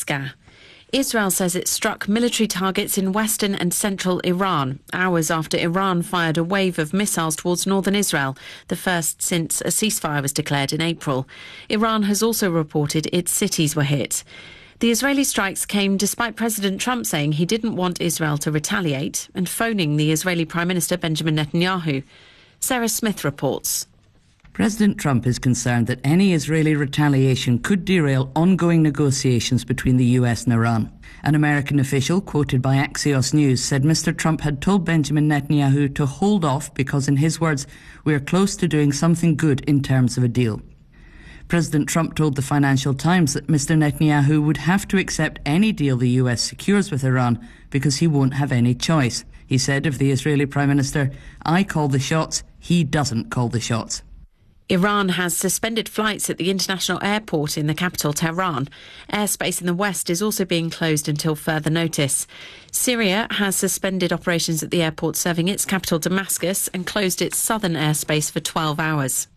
Alaska. Israel says it struck military targets in western and central Iran, hours after Iran fired a wave of missiles towards northern Israel, the first since a ceasefire was declared in April. Iran has also reported its cities were hit. The Israeli strikes came despite President Trump saying he didn't want Israel to retaliate and phoning the Israeli Prime Minister Benjamin Netanyahu. Sarah Smith reports. President Trump is concerned that any Israeli retaliation could derail ongoing negotiations between the US and Iran. An American official, quoted by Axios News, said Mr. Trump had told Benjamin Netanyahu to hold off because, in his words, we are close to doing something good in terms of a deal. President Trump told the Financial Times that Mr. Netanyahu would have to accept any deal the US secures with Iran because he won't have any choice. He said of the Israeli Prime Minister, "I call the shots, he doesn't call the shots." Iran has suspended flights at the international airport in the capital, Tehran. Airspace in the west is also being closed until further notice. Syria has suspended operations at the airport serving its capital, Damascus, and closed its southern airspace for 12 hours.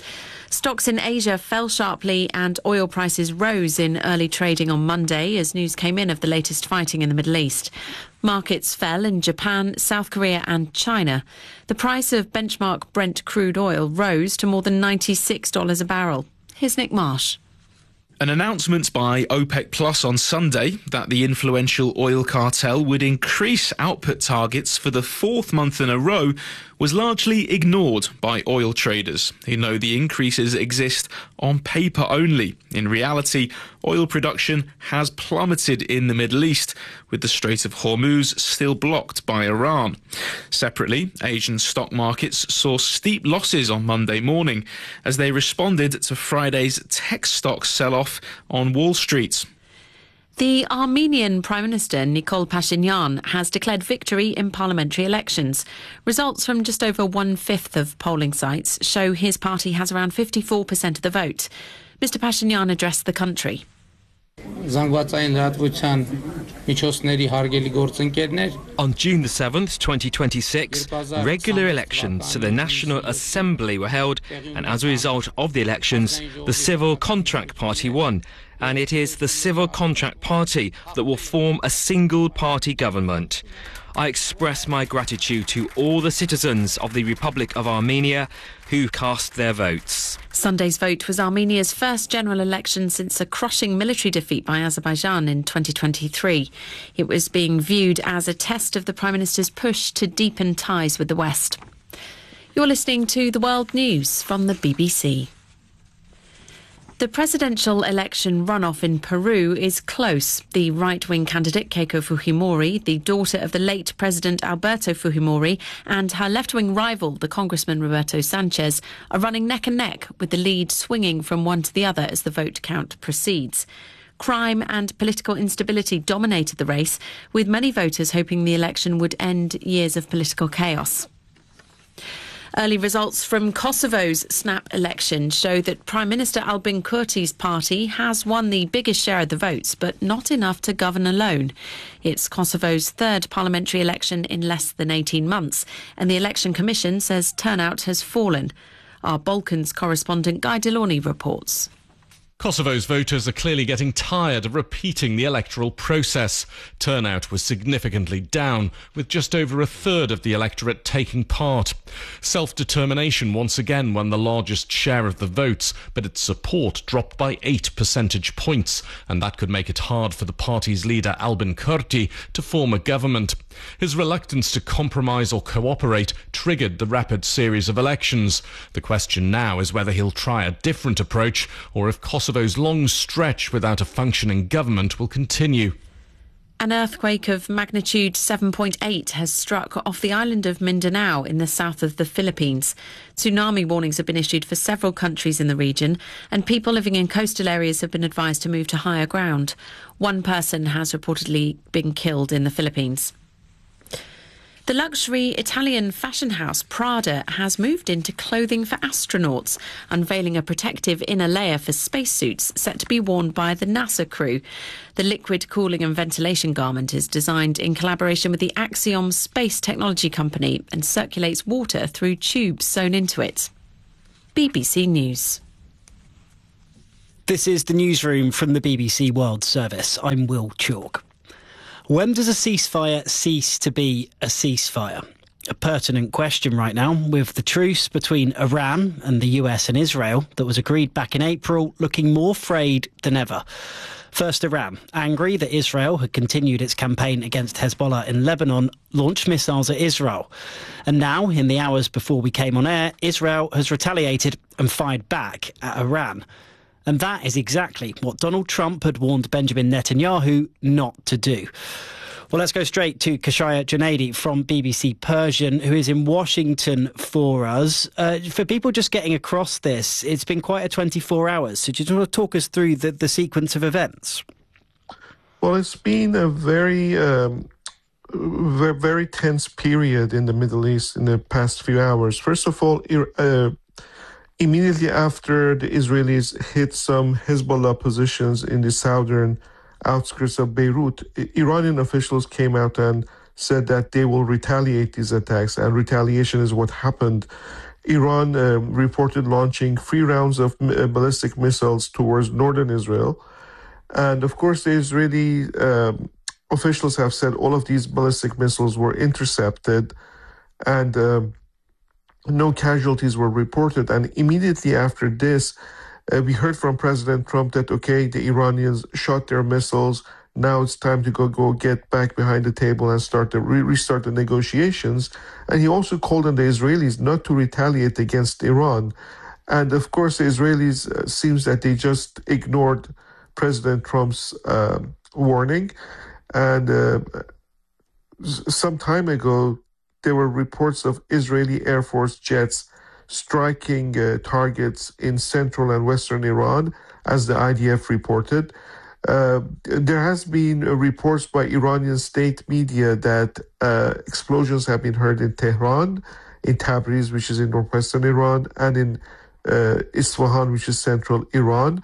Stocks in Asia fell sharply and oil prices rose in early trading on Monday as news came in of the latest fighting in the Middle East. Markets fell in Japan, South Korea and China. The price of benchmark Brent crude oil rose to more than $96 a barrel. Here's Nick Marsh. An announcement by OPEC Plus on Sunday that the influential oil cartel would increase output targets for the fourth month in a row was largely ignored by oil traders who know the increases exist on paper only. In reality, oil production has plummeted in the Middle East, with the Strait of Hormuz still blocked by Iran. Separately, Asian stock markets saw steep losses on Monday morning as they responded to Friday's tech stock sell-off on Wall Street. The Armenian Prime Minister Nikol Pashinyan has declared victory in parliamentary elections. Results from just over 1/5 of polling sites show his party has around 54% of the vote. Mr Pashinyan addressed the country. On June the 7th, 2026, regular elections to the National Assembly were held, and as a result of the elections, the Civil Contract Party won. And it is the Civil Contract Party that will form a single-party government. I express my gratitude to all the citizens of the Republic of Armenia who cast their votes. Sunday's vote was Armenia's first general election since a crushing military defeat by Azerbaijan in 2023. It was being viewed as a test of the Prime Minister's push to deepen ties with the West. You're listening to The World News from the BBC. The presidential election runoff in Peru is close. The right-wing candidate Keiko Fujimori, the daughter of the late President Alberto Fujimori, and her left-wing rival, the Congressman Roberto Sanchez, are running neck and neck, with the lead swinging from one to the other as the vote count proceeds. Crime and political instability dominated the race, with many voters hoping the election would end years of political chaos. Early results from Kosovo's snap election show that Prime Minister Albin Kurti's party has won the biggest share of the votes, but not enough to govern alone. It's Kosovo's third parliamentary election in less than 18 months, and the Election Commission says turnout has fallen. Our Balkans correspondent Guy Delaunay reports. Kosovo's voters are clearly getting tired of repeating the electoral process. Turnout was significantly down, with just over a third of the electorate taking part. Self-determination once again won the largest share of the votes, but its support dropped by 8 percentage points, and that could make it hard for the party's leader Albin Kurti to form a government. His reluctance to compromise or cooperate triggered the rapid series of elections. The question now is whether he'll try a different approach, or if Kosovo's long stretch without a functioning government will continue. An earthquake of magnitude 7.8 has struck off the island of Mindanao in the south of the Philippines. Tsunami warnings have been issued for several countries in the region, and people living in coastal areas have been advised to move to higher ground. One person has reportedly been killed in the Philippines. The luxury Italian fashion house Prada has moved into clothing for astronauts, unveiling a protective inner layer for spacesuits set to be worn by the NASA crew. The liquid cooling and ventilation garment is designed in collaboration with the Axiom space technology company and circulates water through tubes sewn into it. BBC News. This is the newsroom from the BBC World Service. I'm Will Chalk. When does a ceasefire cease to be a ceasefire? A pertinent question right now, with the truce between Iran and the US and Israel that was agreed back in April looking more frayed than ever. First, Iran, angry that Israel had continued its campaign against Hezbollah in Lebanon, launched missiles at Israel. And now, in the hours before we came on air, Israel has retaliated and fired back at Iran. And that is exactly what Donald Trump had warned Benjamin Netanyahu not to do. Well, let's go straight to Kashaya Junaidi from BBC Persian, who is in Washington for us. For people just getting across this, it's been quite a 24 hours. So do you want to talk us through the sequence of events? Well, it's been a very tense period in the Middle East in the past few hours. First of all, immediately after the Israelis hit some Hezbollah positions in the southern outskirts of Beirut, Iranian officials came out and said that they will retaliate these attacks, and retaliation is what happened. Iran reported launching 3 rounds of ballistic missiles towards northern Israel. And of course, the Israeli officials have said all of these ballistic missiles were intercepted and no casualties were reported. And immediately after this, we heard from President Trump that, okay, the Iranians shot their missiles. Now it's time to go get back behind the table and restart the negotiations. And he also called on the Israelis not to retaliate against Iran. And of course, the Israelis seems that they just ignored President Trump's warning. And some time ago, there were reports of Israeli Air Force jets striking targets in central and western Iran, as the IDF reported. There has been reports by Iranian state media that explosions have been heard in Tehran, in Tabriz, which is in northwestern Iran, and in Isfahan, which is central Iran.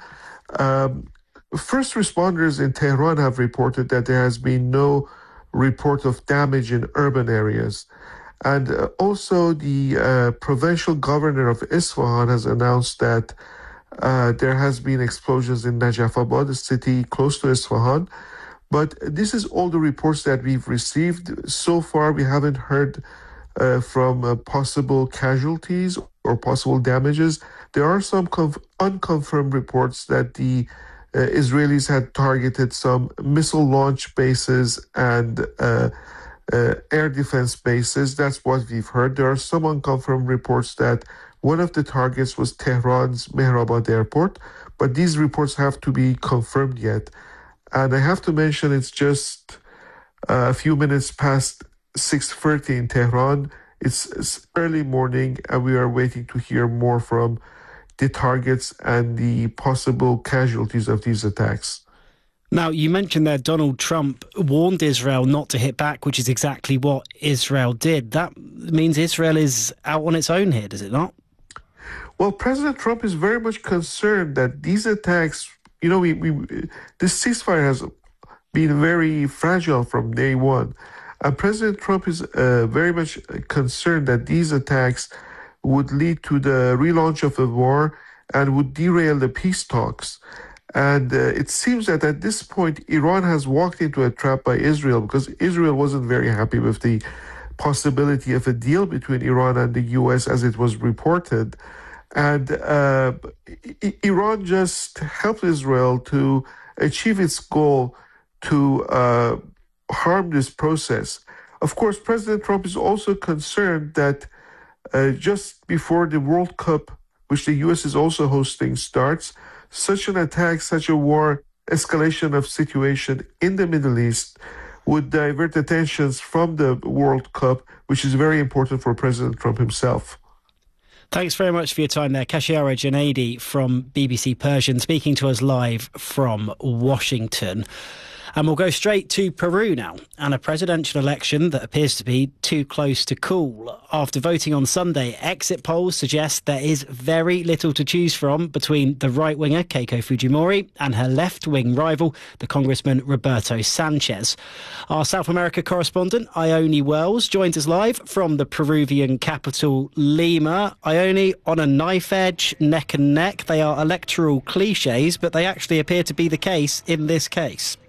First responders in Tehran have reported that there has been no report of damage in urban areas. And also the provincial governor of Isfahan has announced that there has been explosions in Najafabad, a city close to Isfahan. But this is all the reports that we've received. So far, we haven't heard from possible casualties or possible damages. There are some unconfirmed reports that the Israelis had targeted some missile launch bases and air defense bases. That's what we've heard. There are some unconfirmed reports that one of the targets was Tehran's Mehrabad airport, but these reports have to be confirmed yet. And I have to mention it's just a few minutes past 6:30 in Tehran. It's early morning, and we are waiting to hear more from the targets and the possible casualties of these attacks. Now, you mentioned there Donald Trump warned Israel not to hit back, which is exactly what Israel did. That means Israel is out on its own here, does it not? Well, President Trump is very much concerned that these attacks, this ceasefire has been very fragile from day one. And President Trump is very much concerned that these attacks would lead to the relaunch of the war and would derail the peace talks. And it seems that at this point, Iran has walked into a trap by Israel, because Israel wasn't very happy with the possibility of a deal between Iran and the U.S. as it was reported. And Iran just helped Israel to achieve its goal to harm this process. Of course, President Trump is also concerned that just before the World Cup, which the U.S. is also hosting, starts, such an attack, such a war, escalation of situation in the Middle East would divert attentions from the World Cup, which is very important for President Trump himself. Thanks very much for your time there. Kashaya Junaidi from BBC Persian, speaking to us live from Washington. And we'll go straight to Peru now, and a presidential election that appears to be too close to call. After voting on Sunday, exit polls suggest there is very little to choose from between the right-winger Keiko Fujimori and her left-wing rival, the Congressman Roberto Sanchez. Our South America correspondent, Ione Wells, joins us live from the Peruvian capital, Lima. Ione, on a knife edge, neck and neck, they are electoral cliches, but they actually appear to be the case in this case.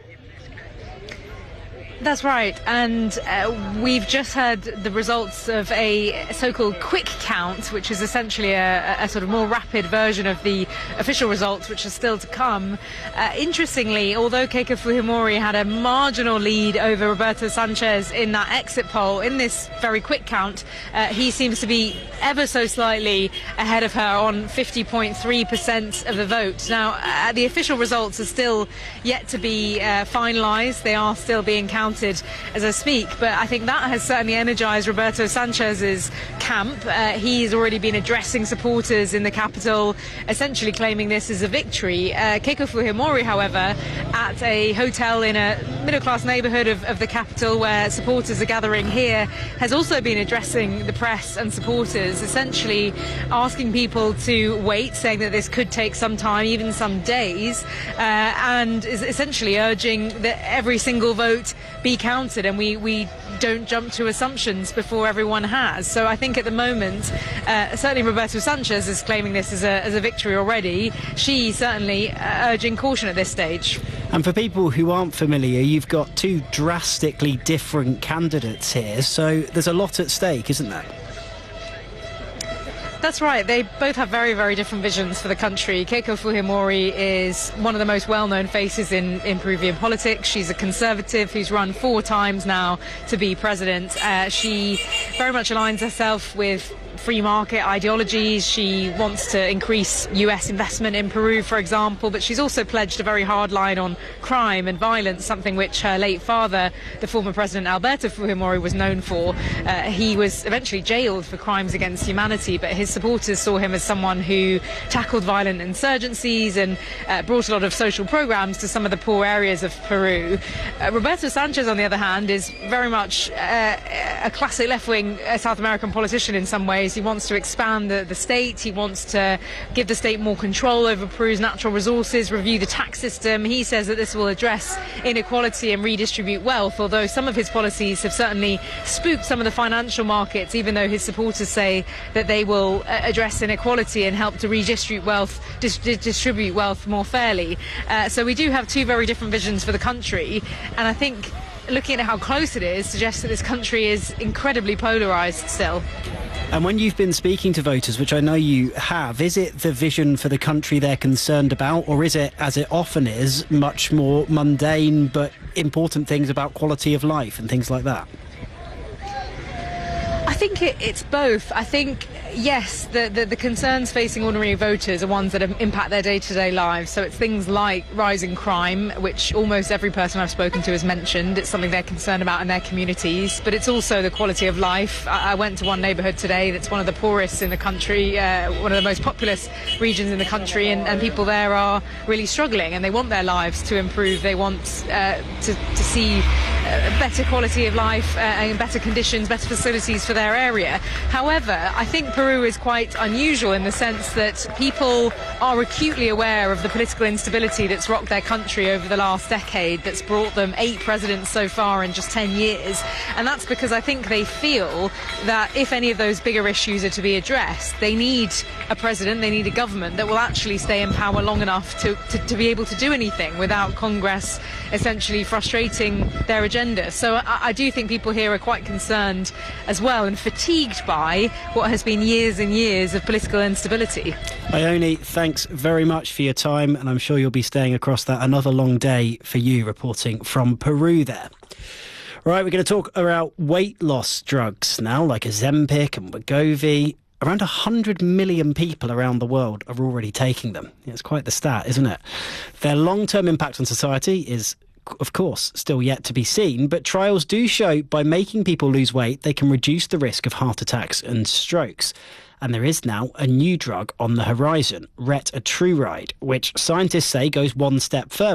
That's right, and we've just heard the results of a so-called quick count, which is essentially a sort of more rapid version of the official results, which are still to come. Interestingly, although Keiko Fujimori had a marginal lead over Roberto Sanchez in that exit poll, in this very quick count, he seems to be ever so slightly ahead of her on 50.3% of the vote. Now, the official results are still yet to be finalised. They are still being counted as I speak, but I think that has certainly energised Roberto Sanchez's camp. He's already been addressing supporters in the capital, essentially claiming this as a victory. Keiko Fujimori, however, at a hotel in a middle-class neighbourhood of the capital where supporters are gathering here, has also been addressing the press and supporters, essentially asking people to wait, saying that this could take some time, even some days, and is essentially urging that every single vote be counted and we don't jump to assumptions before everyone has. So I think at the moment, certainly Roberto Sanchez is claiming this as a victory already. She certainly urging caution at this stage. And for people who aren't familiar, you've got two drastically different candidates here, so there's a lot at stake, isn't there? That's right. They both have very, very different visions for the country. Keiko Fujimori is one of the most well-known faces in Peruvian politics. She's a conservative who's run 4 times now to be president. She very much aligns herself with free market ideologies. She wants to increase US investment in Peru, for example, but she's also pledged a very hard line on crime and violence, something which her late father, the former president Alberto Fujimori, was known for. He was eventually jailed for crimes against humanity, but his supporters saw him as someone who tackled violent insurgencies and brought a lot of social programs to some of the poor areas of Peru. Roberto Sanchez, on the other hand, is very much a classic left-wing South American politician in some ways. He wants to expand the state. He wants to give the state more control over Peru's natural resources, review the tax system. He says that this will address inequality and redistribute wealth, although some of his policies have certainly spooked some of the financial markets, even though his supporters say that they will address inequality and help to redistribute wealth, distribute wealth more fairly. So we do have two very different visions for the country, and I think looking at how close it is suggests that this country is incredibly polarised still. And when you've been speaking to voters, which I know you have, is it the vision for the country they're concerned about, or is it, as it often is, much more mundane but important things about quality of life and things like that? I think it's both. I think, yes, the concerns facing ordinary voters are ones that impact their day-to-day lives. So it's things like rising crime, which almost every person I've spoken to has mentioned. It's something they're concerned about in their communities. But it's also the quality of life. I went to one neighbourhood today that's one of the poorest in the country, one of the most populous regions in the country, and people there are really struggling, and they want their lives to improve. They want to see better quality of life and better conditions, better facilities for their area. However, I think Peru is quite unusual in the sense that people are acutely aware of the political instability that's rocked their country over the last decade, that's brought them 8 presidents so far in just 10 years. And that's because I think they feel that if any of those bigger issues are to be addressed, they need a president, they need a government that will actually stay in power long enough to be able to do anything without Congress essentially frustrating their agenda. So I do think people here are quite concerned as well and fatigued by what has been years and years of political instability. Ione, thanks very much for your time, and I'm sure you'll be staying across that. Another long day for you reporting from Peru there. Right, we're going to talk about weight loss drugs now, like Ozempic and Wegovy. Around 100 million people around the world are already taking them. It's quite the stat, isn't it? Their long-term impact on society is, of course, still yet to be seen, but trials do show by making people lose weight, they can reduce the risk of heart attacks and strokes. And there is now a new drug on the horizon, retatrutide, which scientists say goes one step further.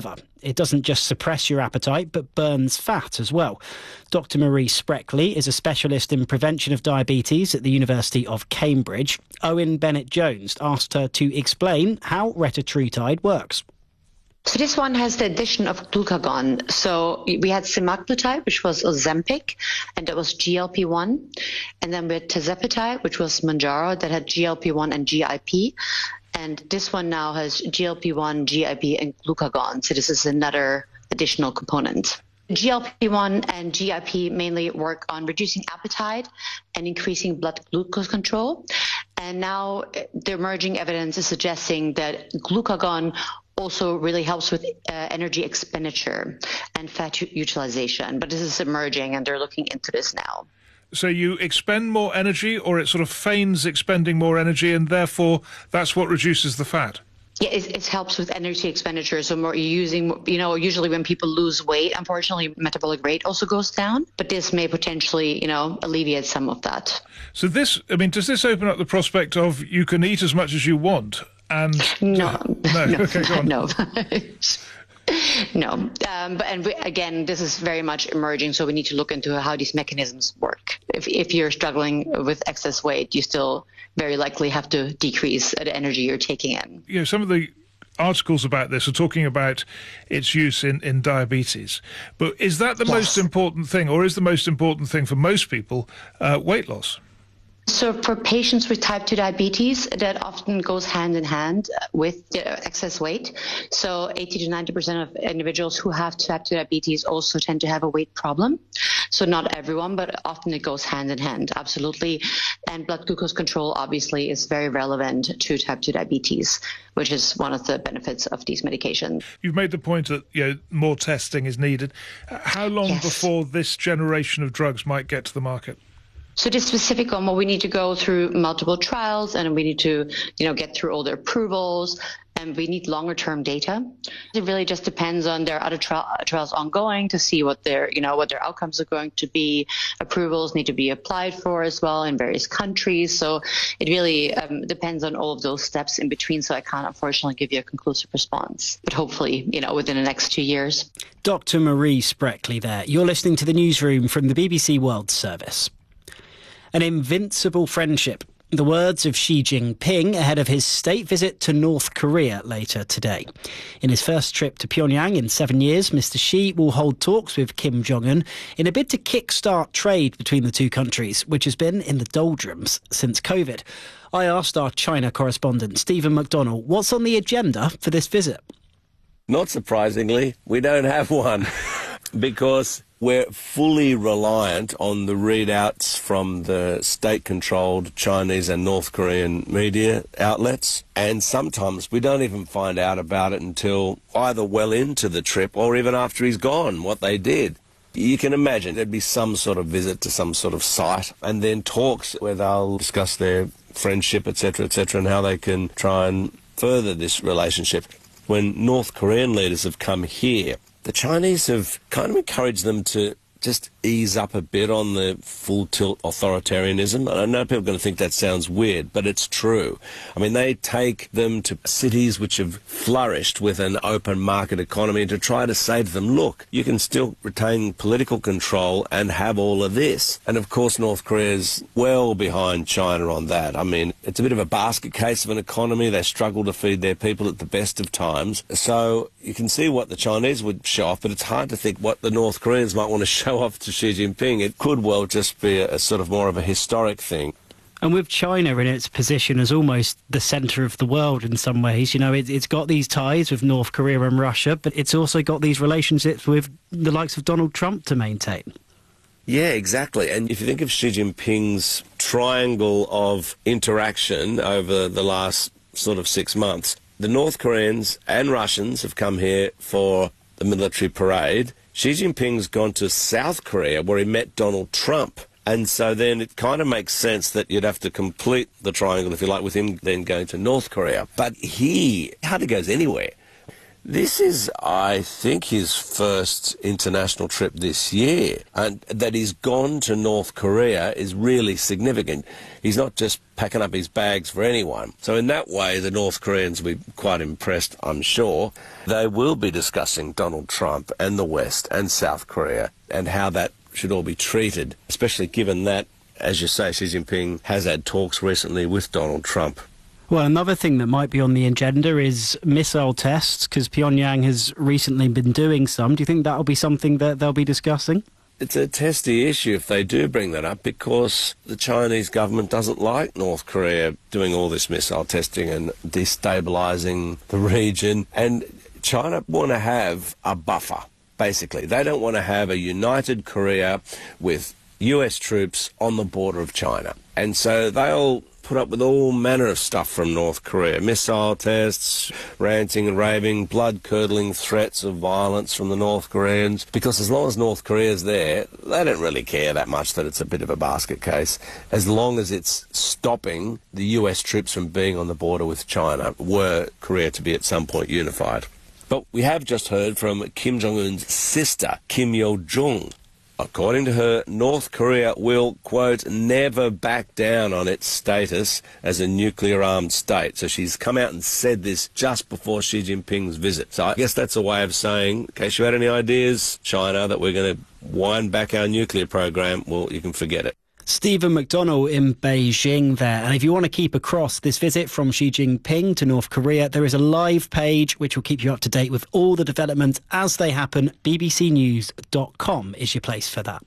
It doesn't just suppress your appetite, but burns fat as well. Dr. Marie Spreckley is a specialist in prevention of diabetes at the University of Cambridge. Owen Bennett-Jones asked her to explain how retatrutide works. So this one has the addition of glucagon. So we had semaglutide, which was Ozempic, and that was GLP-1. And then we had tirzepatide, which was Mounjaro, that had GLP-1 and GIP. And this one now has GLP-1, GIP, and glucagon. So this is another additional component. GLP-1 and GIP mainly work on reducing appetite and increasing blood glucose control. And now the emerging evidence is suggesting that glucagon also really helps with energy expenditure and fat utilization. But this is emerging, and they're looking into this now. So you expend more energy, or it sort of feigns expending more energy, and therefore that's what reduces the fat? Yeah, it helps with energy expenditure. So more using, usually when people lose weight, unfortunately, metabolic rate also goes down. But this may potentially, alleviate some of that. So does this open up the prospect of you can eat as much as you want? And no. Okay, go on. No. No. Again, this is very much emerging, so we need to look into how these mechanisms work. If you're struggling with excess weight, you still very likely have to decrease the energy you're taking in. Some of the articles about this are talking about its use in diabetes. But is that the most important thing, or is the most important thing for most people weight loss? So for patients with type 2 diabetes, that often goes hand in hand with excess weight. So 80 to 90% of individuals who have type 2 diabetes also tend to have a weight problem. So not everyone, but often it goes hand in hand, absolutely. And blood glucose control obviously is very relevant to type 2 diabetes, which is one of the benefits of these medications. You've made the point that more testing is needed. How long before this generation of drugs might get to the market? So this specific one, we need to go through multiple trials, and we need to, get through all the approvals, and we need longer term data. It really just depends on their other trials ongoing to see what their outcomes are going to be. Approvals need to be applied for as well in various countries. So it really depends on all of those steps in between. So I can't unfortunately give you a conclusive response, but hopefully, within the next 2 years. Dr. Marie Spreckley there. You're listening to the newsroom from the BBC World Service. An invincible friendship. The words of Xi Jinping ahead of his state visit to North Korea later today. In his first trip to Pyongyang in 7 years, Mr. Xi will hold talks with Kim Jong-un in a bid to kickstart trade between the two countries, which has been in the doldrums since COVID. I asked our China correspondent, Stephen McDonnell, what's on the agenda for this visit? Not surprisingly, we don't have one because we're fully reliant on the readouts from the state-controlled Chinese and North Korean media outlets, and sometimes we don't even find out about it until either well into the trip or even after he's gone, what they did. You can imagine there'd be some sort of visit to some sort of site, and then talks where they'll discuss their friendship, etc., and how they can try and further this relationship. When North Korean leaders have come here, the Chinese have kind of encouraged them to just ease up a bit on the full-tilt authoritarianism. And I know people are going to think that sounds weird, but it's true. I mean, they take them to cities which have flourished with an open market economy to try to say to them, look, you can still retain political control and have all of this. And, of course, North Korea's well behind China on that. I mean, it's a bit of a basket case of an economy. They struggle to feed their people at the best of times. So you can see what the Chinese would show off, but it's hard to think what the North Koreans might want to show off to Xi Jinping. It could well just be a sort of more of a historic thing. And with China in its position as almost the centre of the world in some ways, it's got these ties with North Korea and Russia, but it's also got these relationships with the likes of Donald Trump to maintain. Yeah, exactly. And if you think of Xi Jinping's triangle of interaction over the last sort of 6 months, the North Koreans and Russians have come here for the military parade. Xi Jinping's gone to South Korea where he met Donald Trump. And so then it kind of makes sense that you'd have to complete the triangle, if you like, with him then going to North Korea. But he hardly goes anywhere. This is, I think, his first international trip this year, and that he's gone to North Korea is really significant. He's not just packing up his bags for anyone. So in that way, the North Koreans will be quite impressed, I'm sure. They will be discussing Donald Trump and the West and South Korea and how that should all be treated, especially given that, as you say, Xi Jinping has had talks recently with Donald Trump. Well, another thing that might be on the agenda is missile tests, because Pyongyang has recently been doing some. Do you think that'll be something that they'll be discussing? It's a testy issue if they do bring that up, because the Chinese government doesn't like North Korea doing all this missile testing and destabilising the region. And China want to have a buffer, basically. They don't want to have a united Korea with US troops on the border of China. And so they'll put up with all manner of stuff from North Korea. Missile tests, ranting and raving, blood-curdling threats of violence from the North Koreans. Because as long as North Korea's there, they don't really care that much that it's a bit of a basket case. As long as it's stopping the US troops from being on the border with China, were Korea to be at some point unified. But we have just heard from Kim Jong-un's sister, Kim Yo-jong. According to her, North Korea will, quote, never back down on its status as a nuclear-armed state. So she's come out and said this just before Xi Jinping's visit. So I guess that's a way of saying, in case you had any ideas, China, that we're going to wind back our nuclear program, well, you can forget it. Stephen McDonnell in Beijing there. And if you want to keep across this visit from Xi Jinping to North Korea, there is a live page which will keep you up to date with all the developments as they happen. bbcnews.com is your place for that.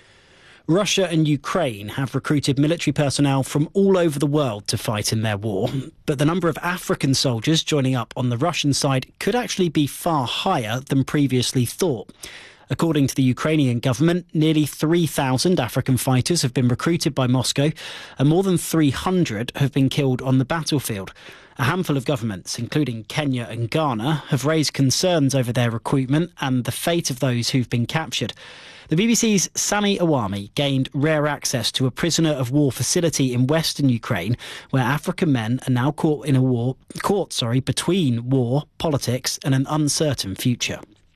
Russia and Ukraine have recruited military personnel from all over the world to fight in their war. But the number of African soldiers joining up on the Russian side could actually be far higher than previously thought. According to the Ukrainian government, nearly 3,000 African fighters have been recruited by Moscow and more than 300 have been killed on the battlefield. A handful of governments, including Kenya and Ghana, have raised concerns over their recruitment and the fate of those who've been captured. The BBC's Sami Awami gained rare access to a prisoner of war facility in western Ukraine, where African men are now caught in a caught between war, politics and an uncertain future.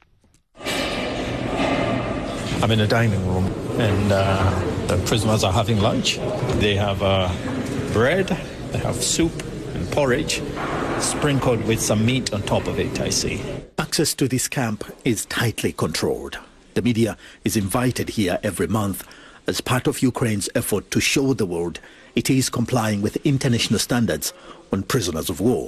I'm in a dining room and the prisoners are having lunch. They have bread, they have soup and porridge, sprinkled with some meat on top of it, I see. Access to this camp is tightly controlled. The media is invited here every month as part of Ukraine's effort to show the world it is complying with international standards on prisoners of war.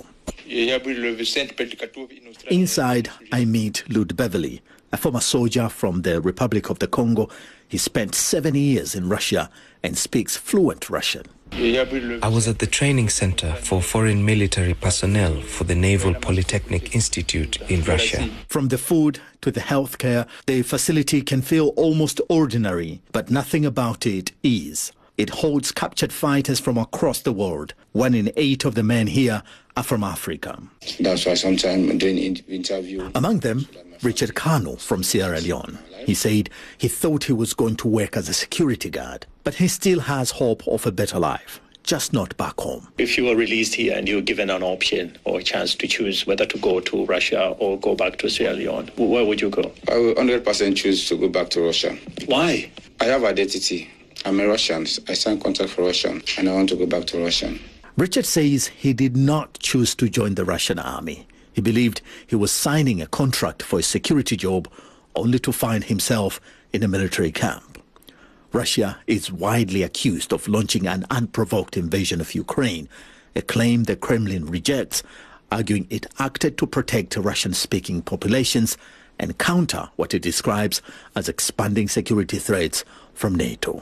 Inside, I meet Lud Beverly, a former soldier from the Republic of the Congo. He spent 7 years in Russia and speaks fluent Russian. I was at the training center for foreign military personnel for the Naval Polytechnic Institute in Russia. From the food to the healthcare, the facility can feel almost ordinary, but nothing about it is. It holds captured fighters from across the world. 1 in 8 of the men here are from Africa. That's why sometimes during interview... Among them, Richard Kano from Sierra Leone. He said he thought he was going to work as a security guard, but he still has hope of a better life, just not back home. If you were released here and you were given an option or a chance to choose whether to go to Russia or go back to Sierra Leone, where would you go? I would 100% choose to go back to Russia. Why? I have identity. I'm a Russian. I signed contract for Russia, and I want to go back to Russia. Richard says he did not choose to join the Russian army. He believed he was signing a contract for a security job only to find himself in a military camp. Russia is widely accused of launching an unprovoked invasion of Ukraine, a claim the Kremlin rejects, arguing it acted to protect Russian-speaking populations and counter what it describes as expanding security threats from NATO.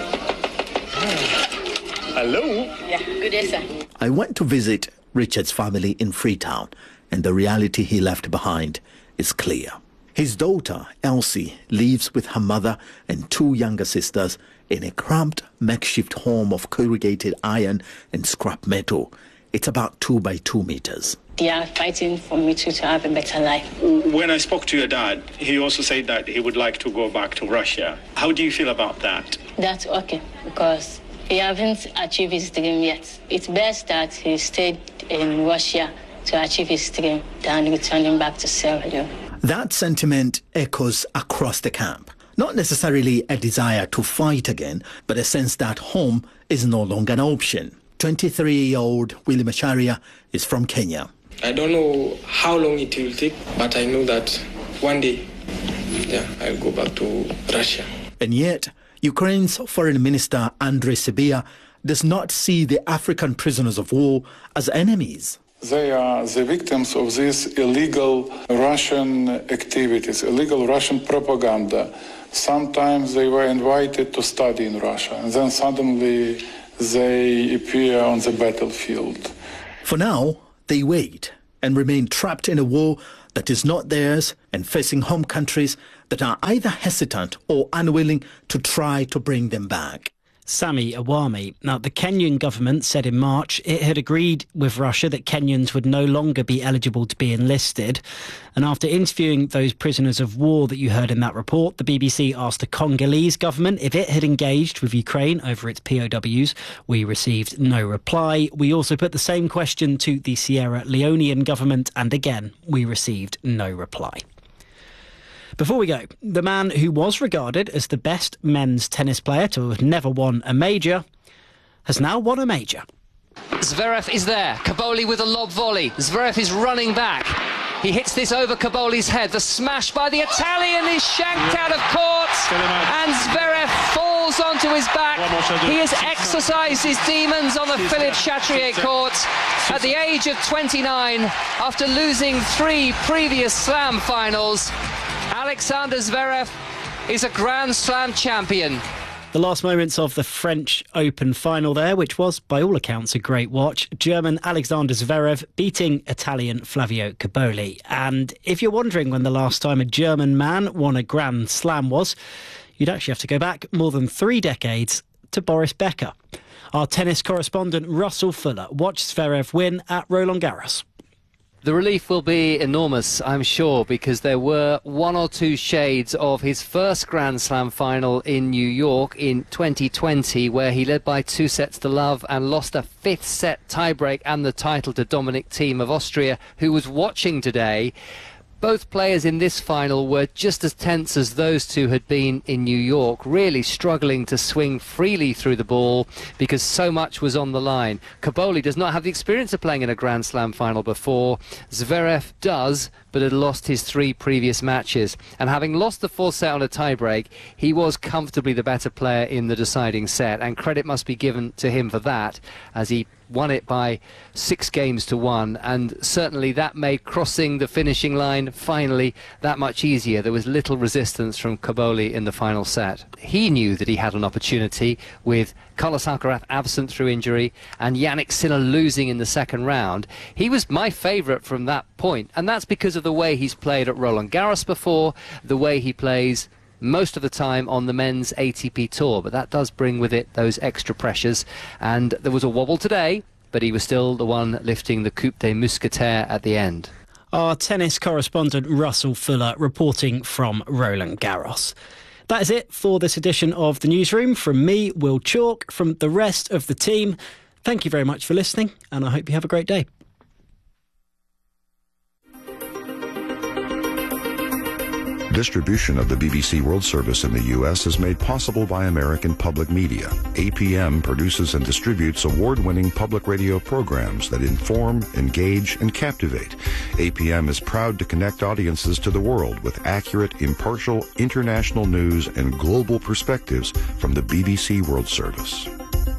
Hello? Yeah, good day, sir. I went to visit Richard's family in Freetown, and the reality he left behind is clear. His daughter, Elsie, lives with her mother and 2 younger sisters in a cramped makeshift home of corrugated iron and scrap metal. It's about 2 by 2 meters. They are fighting for me to have a better life. When I spoke to your dad, he also said that he would like to go back to Russia. How do you feel about that? That's okay, because he hasn't achieved his dream yet. It's best that he stayed in Russia to achieve his dream, then returning back to Sierra Leone. That sentiment echoes across the camp. Not necessarily a desire to fight again, but a sense that home is no longer an option. 23-year-old Willie Macharia is from Kenya. I don't know how long it will take, but I know that one day, I'll go back to Russia. And yet, Ukraine's Foreign Minister Andrei Sybiha does not see the African prisoners of war as enemies. They are the victims of these illegal Russian activities, illegal Russian propaganda. Sometimes they were invited to study in Russia, and then suddenly they appear on the battlefield. For now, they wait and remain trapped in a war that is not theirs and facing home countries that are either hesitant or unwilling to try to bring them back. Sammy Awami. Now, the Kenyan government said in March it had agreed with Russia that Kenyans would no longer be eligible to be enlisted. And after interviewing those prisoners of war that you heard in that report, the BBC asked the Congolese government if it had engaged with Ukraine over its POWs. We received no reply. We also put the same question to the Sierra Leonean government, and again, we received no reply. Before we go, the man who was regarded as the best men's tennis player to have never won a major has now won a major. Zverev is there. Kaboli with a lob volley. Zverev is running back. He hits this over Kaboli's head. The smash by the Italian is shanked out of court, and Zverev falls onto his back. He has exercised his demons on the Philippe Chatrier court at the age of 29 after losing 3 previous Slam finals. Alexander Zverev is a Grand Slam champion. The last moments of the French Open final there, which was, by all accounts, a great watch. German Alexander Zverev beating Italian Flavio Caboli. And if you're wondering when the last time a German man won a Grand Slam was, you'd actually have to go back more than 3 decades to Boris Becker. Our tennis correspondent Russell Fuller watched Zverev win at Roland Garros. The relief will be enormous, I'm sure, because there were 1 or 2 shades of his first Grand Slam final in New York in 2020, where he led by 2 sets to love and lost a 5th set tiebreak and the title to Dominic Thiem of Austria, who was watching today. Both players in this final were just as tense as those 2 had been in New York, really struggling to swing freely through the ball because so much was on the line. Caboli does not have the experience of playing in a Grand Slam final before. Zverev does, but had lost his 3 previous matches. And having lost the 4th set on a tiebreak, he was comfortably the better player in the deciding set. And credit must be given to him for that, as he won it by 6 games to 1, and certainly that made crossing the finishing line finally that much easier. There was little resistance from Caboli in the final set. He knew that he had an opportunity with Carlos Alcaraz absent through injury and Yannick Sinner losing in the second round. He was my favourite from that point, and that's because of the way he's played at Roland Garros before, the way he plays most of the time on the men's ATP tour, but that does bring with it those extra pressures, and there was a wobble today, but he was still the one lifting the Coupe des Mousquetaires at the end. Our tennis correspondent Russell Fuller reporting from Roland Garros. That is it for this edition of The Newsroom. From me, Will Chalk, from the rest of the team, thank you very much for listening, and I hope you have a great day. Distribution of the BBC World Service in the U.S. is made possible by American Public Media. APM produces and distributes award-winning public radio programs that inform, engage, and captivate. APM is proud to connect audiences to the world with accurate, impartial, international news and global perspectives from the BBC World Service.